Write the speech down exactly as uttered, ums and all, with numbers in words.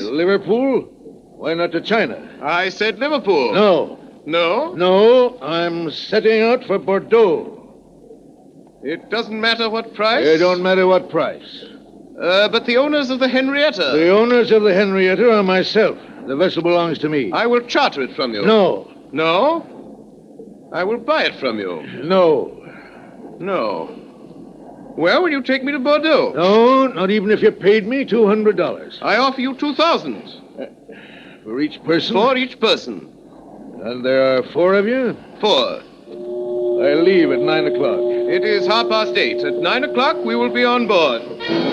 Liverpool? Why not to China? I said Liverpool. No. No? No, I'm setting out for Bordeaux. It doesn't matter what price? It don't matter what price. Uh, but the owners of the Henrietta... The owners of the Henrietta are myself. The vessel belongs to me. I will charter it from you. No. No? I will buy it from you. No. No. Well, will you take me to Bordeaux? No, not even if you paid me two hundred dollars. I offer you two thousand dollars. Uh, for each person? For each person. And there are four of you? Four. I leave at nine o'clock. It is half past eight. At nine o'clock, we will be on board.